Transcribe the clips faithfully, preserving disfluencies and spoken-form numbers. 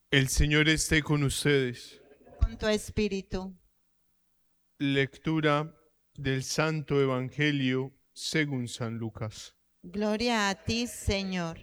El Señor esté con ustedes. Con tu espíritu. Lectura del Santo Evangelio según San Lucas. Gloria a ti, Señor.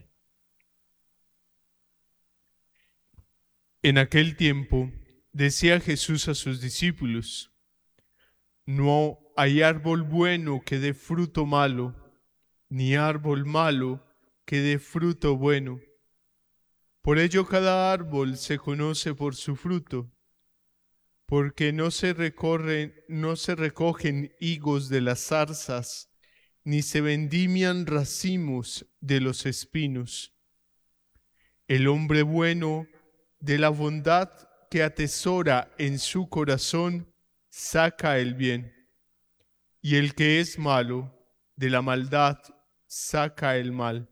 En aquel tiempo decía Jesús a sus discípulos: No hay árbol bueno que dé fruto malo, ni árbol malo que dé fruto bueno. Por ello cada árbol se conoce por su fruto, porque no se recorren, no se recogen higos de las zarzas, ni se vendimian racimos de los espinos. El hombre bueno, de la bondad que atesora en su corazón, saca el bien, y el que es malo, de la maldad, saca el mal.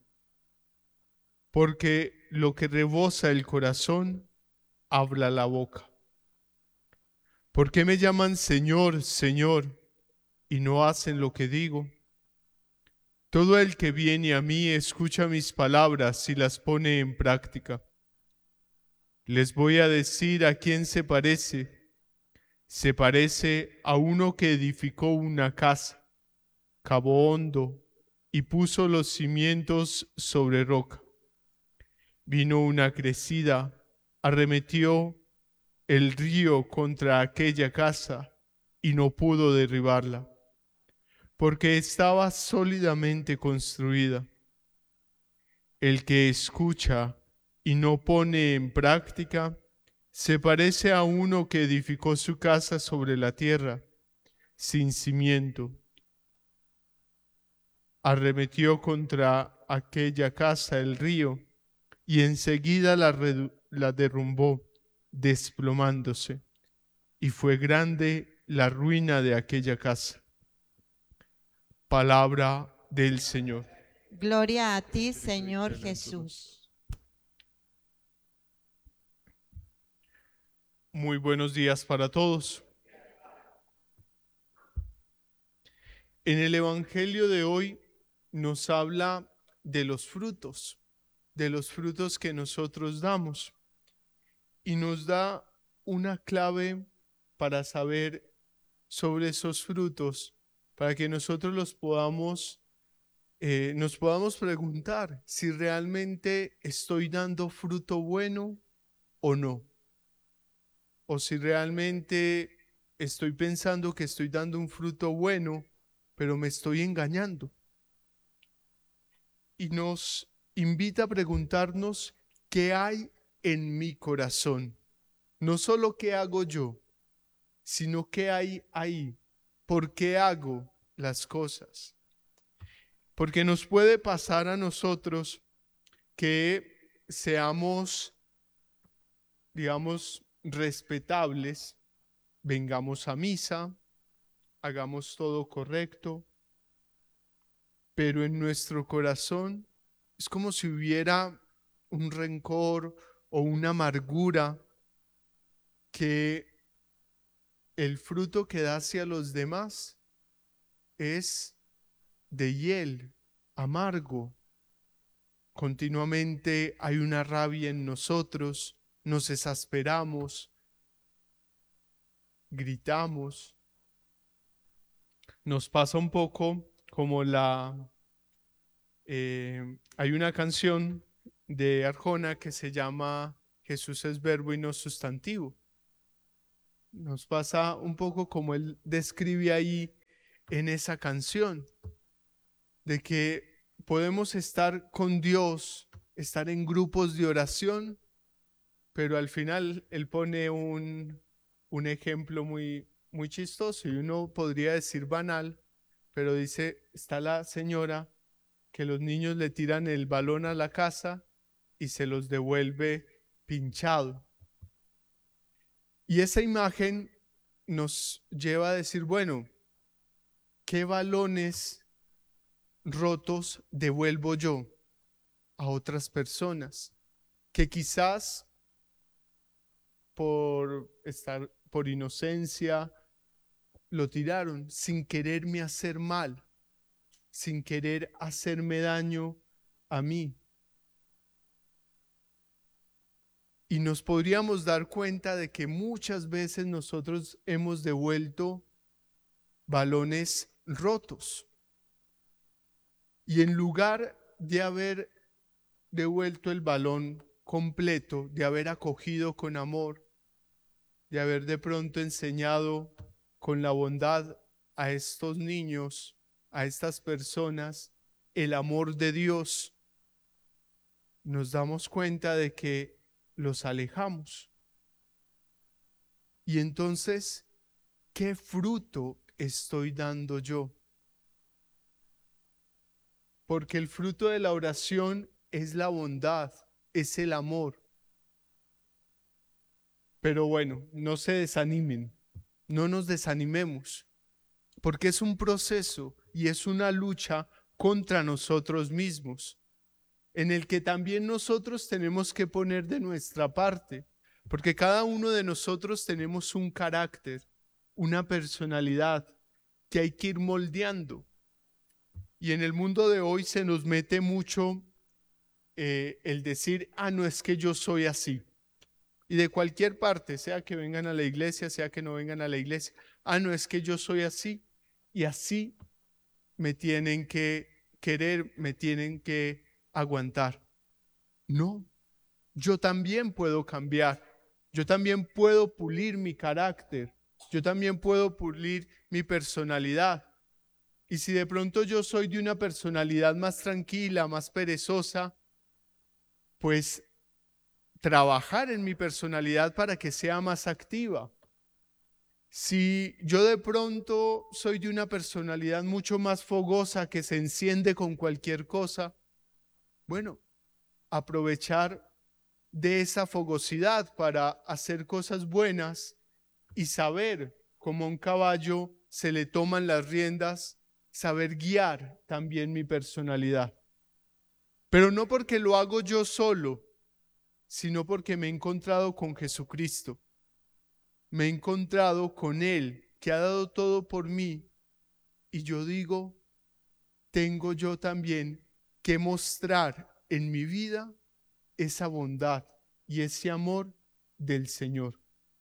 Porque lo que rebosa el corazón, habla la boca. ¿Por qué me llaman Señor, Señor, y no hacen lo que digo? Todo el que viene a mí escucha mis palabras y las pone en práctica. Les voy a decir a quién se parece. Se parece a uno que edificó una casa, cavó hondo y puso los cimientos sobre roca. Vino una crecida, arremetió el río contra aquella casa y no pudo derribarla, porque estaba sólidamente construida. El que escucha y no pone en práctica se parece a uno que edificó su casa sobre la tierra, sin cimiento. Arremetió contra aquella casa el río y enseguida la, redu- la derrumbó, desplomándose, y fue grande la ruina de aquella casa. Palabra del Señor. Gloria a ti, Señor Jesús. Muy buenos días para todos. En el Evangelio de hoy nos habla de los frutos, de los frutos que nosotros damos, y nos da una clave para saber sobre esos frutos, para que nosotros los podamos, eh, nos podamos preguntar si realmente estoy dando fruto bueno o no, o si realmente estoy pensando que estoy dando un fruto bueno, pero me estoy engañando. Y nos invita a preguntarnos qué hay en mi corazón. No solo qué hago yo, sino qué hay ahí. ¿Por qué hago las cosas? Porque nos puede pasar a nosotros que seamos, digamos, respetables, vengamos a misa, hagamos todo correcto, pero en nuestro corazón es como si hubiera un rencor o una amargura que el fruto que da hacia los demás es de hiel, amargo. Continuamente hay una rabia en nosotros, nos exasperamos, gritamos. Nos pasa un poco como la... eh, hay una canción de Arjona que se llama Jesús es verbo y no sustantivo. Nos pasa un poco como él describe ahí en esa canción, de que podemos estar con Dios, estar en grupos de oración, pero al final él pone un, un ejemplo muy, muy chistoso y uno podría decir banal, pero dice, está la señora que los niños le tiran el balón a la casa y se los devuelve pinchado. Y esa imagen nos lleva a decir, bueno, ¿qué balones rotos devuelvo yo a otras personas que quizás por estar por inocencia lo tiraron sin quererme hacer mal, sin querer hacerme daño a mí? Y nos podríamos dar cuenta de que muchas veces nosotros hemos devuelto balones rotos. Y en lugar de haber devuelto el balón completo, de haber acogido con amor, de haber de pronto enseñado con la bondad a estos niños, a estas personas, el amor de Dios, nos damos cuenta de que los alejamos. Y entonces, ¿qué fruto estoy dando yo? Porque el fruto de la oración es la bondad, es el amor. Pero bueno, no se desanimen, no nos desanimemos, porque es un proceso y es una lucha contra nosotros mismos, en el que también nosotros tenemos que poner de nuestra parte, porque cada uno de nosotros tenemos un carácter, una personalidad que hay que ir moldeando. Y en el mundo de hoy se nos mete mucho eh, el decir, ah, no, es que yo soy así. Y de cualquier parte, sea que vengan a la iglesia, sea que no vengan a la iglesia, ah, no, es que yo soy así. Y así me tienen que querer, me tienen que aguantar. No, yo también puedo cambiar. Yo también puedo pulir mi carácter. Yo también puedo pulir mi personalidad. Y si de pronto yo soy de una personalidad más tranquila, más perezosa, pues trabajar en mi personalidad para que sea más activa. Si yo de pronto soy de una personalidad mucho más fogosa que se enciende con cualquier cosa, bueno, aprovechar de esa fogosidad para hacer cosas buenas y saber cómo a un caballo se le toman las riendas, saber guiar también mi personalidad. Pero no porque lo hago yo solo, sino porque me he encontrado con Jesucristo. Me he encontrado con Él, que ha dado todo por mí. Y yo digo, tengo yo también que mostrar en mi vida esa bondad y ese amor del Señor.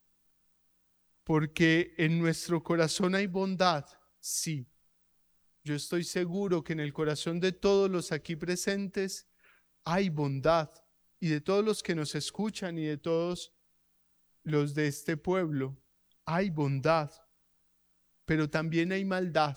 Porque en nuestro corazón hay bondad, sí. Yo estoy seguro que en el corazón de todos los aquí presentes hay bondad, y de todos los que nos escuchan y de todos los de este pueblo, hay bondad, pero también hay maldad.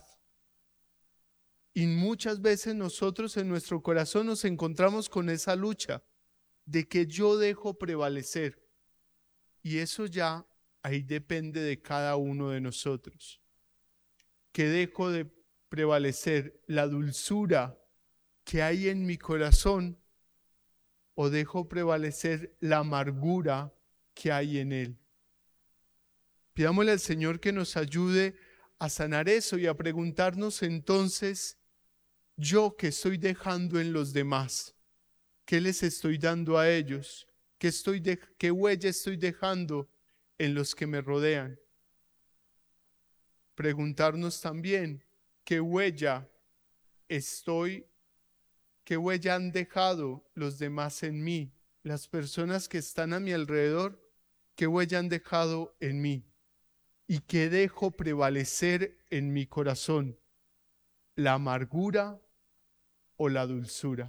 Y muchas veces nosotros en nuestro corazón nos encontramos con esa lucha de que yo dejo prevalecer. Y eso ya ahí depende de cada uno de nosotros. Que dejo de prevalecer la dulzura que hay en mi corazón o dejo prevalecer la amargura que hay en él. Pidámosle al Señor que nos ayude a sanar eso y a preguntarnos entonces, yo que estoy dejando en los demás, ¿qué les estoy dando a ellos? ¿Qué, estoy de, qué huella estoy dejando en los que me rodean? Preguntarnos también, ¿qué huella estoy, qué huella han dejado los demás en mí? Las personas que están a mi alrededor, ¿qué huella han dejado en mí? ¿Y qué dejo prevalecer en mi corazón? ¿La amargura o la dulzura?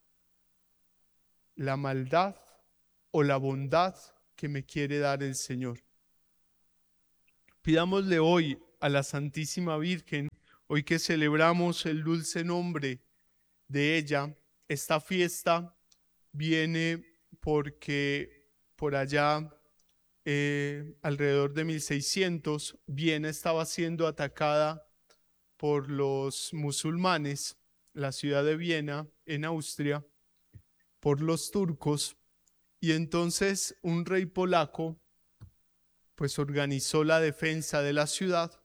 ¿La maldad o la bondad que me quiere dar el Señor? Pidámosle hoy a la Santísima Virgen, hoy que celebramos el dulce nombre de ella. Esta fiesta viene porque por allá, eh, alrededor de mil seiscientos, Viena estaba siendo atacada por los musulmanes, la ciudad de Viena, en Austria, por los turcos, y entonces un rey polaco pues organizó la defensa de la ciudad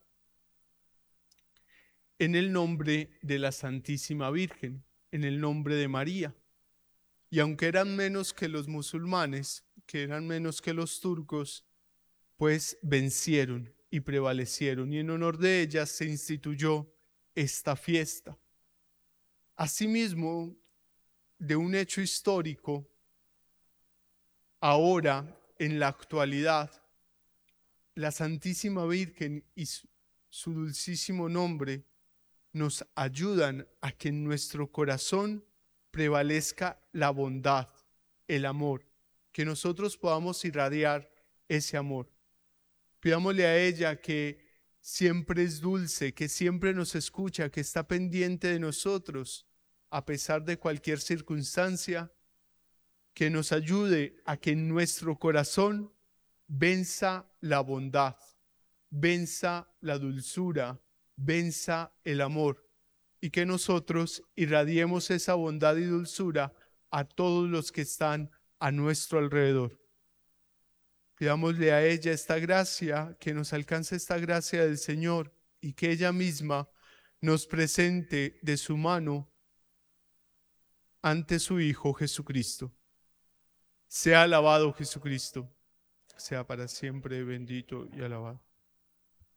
en el nombre de la Santísima Virgen, en el nombre de María. Y aunque eran menos que los musulmanes, que eran menos que los turcos, pues vencieron y prevalecieron, y en honor de ellas se instituyó esta fiesta. Asimismo, de un hecho histórico, ahora, en la actualidad, la Santísima Virgen y su, su dulcísimo nombre nos ayudan a que en nuestro corazón prevalezca la bondad, el amor, que nosotros podamos irradiar ese amor. Pidámosle a ella que siempre es dulce, que siempre nos escucha, que está pendiente de nosotros, a pesar de cualquier circunstancia, que nos ayude a que en nuestro corazón venza la bondad, venza la dulzura, venza el amor, y que nosotros irradiemos esa bondad y dulzura a todos los que están a nuestro alrededor. Pidámosle a ella esta gracia, que nos alcance esta gracia del Señor y que ella misma nos presente de su mano ante su Hijo Jesucristo. Sea alabado Jesucristo, sea para siempre bendito y alabado.